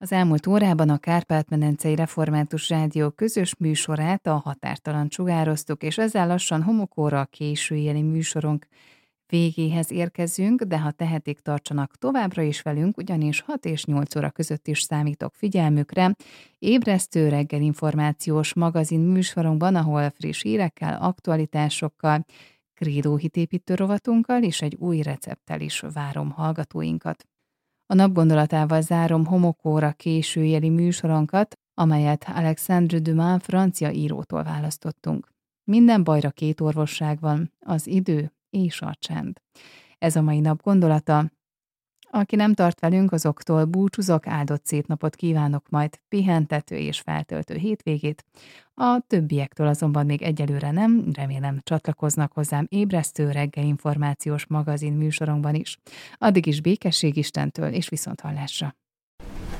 Az elmúlt órában a Kárpát-medencei Református Rádió közös műsorát, a Határtalant sugároztuk, és ezzel lassan homokóra a késői műsorunk végéhez érkezünk, de ha tehetik, tartsanak továbbra is velünk, ugyanis 6 és 8 óra között is számítok figyelmükre. Ébresztő reggelinformációs magazin műsorunkban, ahol friss hírekkel, aktualitásokkal, krédó hitépítő rovatunkkal és egy új recepttel is várom hallgatóinkat. A napgondolatával zárom homokóra későjeli műsorunkat, amelyet Alexandre Dumas francia írótól választottunk. Minden bajra 2 orvosság van, az idő és a csend. Ez a mai nap gondolata. Aki nem tart velünk, azoktól búcsúzok, áldott szép napot kívánok, majd pihentető és feltöltő hétvégét. A többiektől azonban még egyelőre nem, remélem csatlakoznak hozzám ébresztő reggelinformációs magazin műsorunkban is. Addig is békesség Istentől és viszonthallásra.